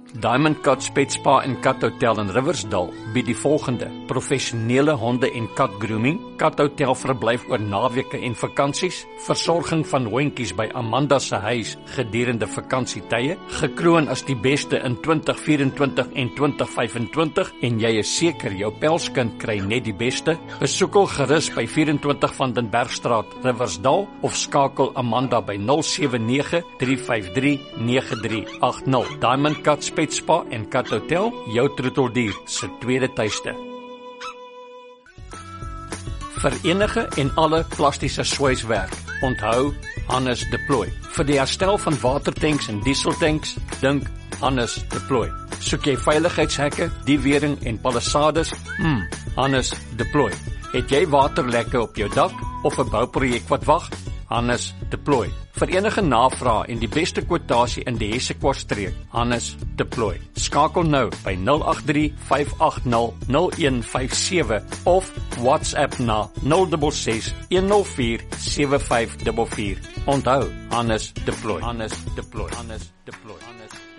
Diamond Cat Pet Spa en Kat Hotel in Riversdale bied die volgende: professionele honde- en kat grooming, kat hotel verblyf oor naweke en vakansies, versorging van hondjies by Amanda se huis gedurende vakansietye, gekroon as die beste in 2024 en 2025 en jy is seker jou pelskind kry net die beste. Besoek hul gerus by 24 van den Bergstraat, Riversdale of skakel Amanda by 079-353-9380. Diamond Cat Pet Spa en Kat Hotel, jou troeteldier se tweede tuiste. Vir enige en alle plastiese swyswerk, onthou Hannes Deploy. Vir die herstel van watertanks en dieseltanks, dink Hannes Deploy. Soek jy veiligheidshekke, diewering en palisades? Hannes Deploy. Het jy waterlekke op jou dak of 'n bouprojek wat wag? Hannes Deploy. Vir enige navrae en die beste kwotasie in die Hessequartstreek, Hannes Deploy. Skakel nou by 083-580-0157 of WhatsApp na 066-104-7544. Onthou, Hannes Deploy. Hannes Deploy. Hannes Deploy. Hannes